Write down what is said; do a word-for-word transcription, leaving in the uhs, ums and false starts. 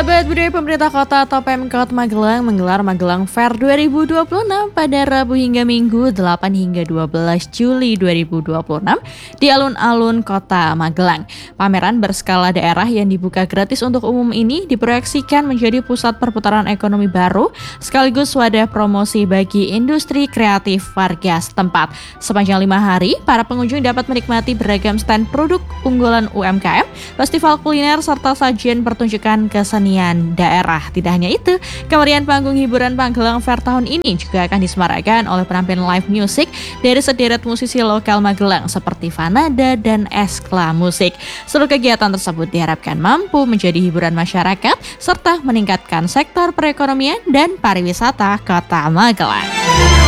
Sahabat budaya pemerintah kota atau Pemkot Magelang menggelar Magelang Fair dua ribu dua puluh enam pada Rabu hingga Minggu delapan hingga dua belas Juli dua ribu dua puluh enam di alun-alun kota Magelang. Pameran berskala daerah yang dibuka gratis untuk umum ini diproyeksikan menjadi pusat perputaran ekonomi baru sekaligus wadah promosi bagi industri kreatif warga setempat. Sepanjang lima hari, para pengunjung dapat menikmati beragam stand produk unggulan U M K M, festival kuliner, serta sajian pertunjukan kesenian daerah. Tidak hanya itu, kemeriahan panggung hiburan Magelang Fair tahun ini juga akan disemarakan oleh penampilan live music dari sederet musisi lokal Magelang seperti Vanada dan Eskla Musik. Seluruh kegiatan tersebut diharapkan mampu menjadi hiburan masyarakat serta meningkatkan sektor perekonomian dan pariwisata Kota Magelang.